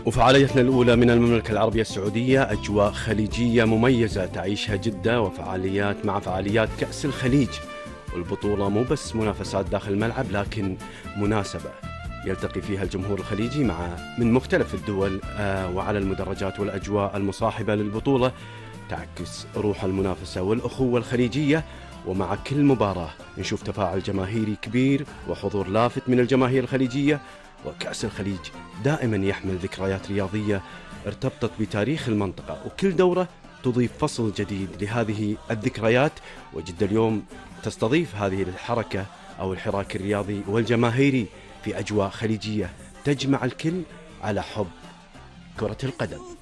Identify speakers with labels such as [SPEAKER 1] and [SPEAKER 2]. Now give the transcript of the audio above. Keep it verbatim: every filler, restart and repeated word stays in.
[SPEAKER 1] وفعاليتنا الأولى من المملكة العربية السعودية أجواء خليجية مميزة تعيشها جدة، وفعاليات مع فعاليات كأس الخليج. والبطولة مو بس منافسات داخل الملعب، لكن مناسبة يلتقي فيها الجمهور الخليجي مع من مختلف الدول، وعلى المدرجات والأجواء المصاحبة للبطولة تعكس روح المنافسة والأخوة الخليجية. ومع كل مباراة نشوف تفاعل جماهيري كبير وحضور لافت من الجماهير الخليجية. وكأس الخليج دائما يحمل ذكريات رياضية ارتبطت بتاريخ المنطقة، وكل دورة تضيف فصل جديد لهذه الذكريات. وجدة اليوم تستضيف هذه الحركة أو الحراك الرياضي والجماهيري في أجواء خليجية تجمع الكل على حب كرة القدم.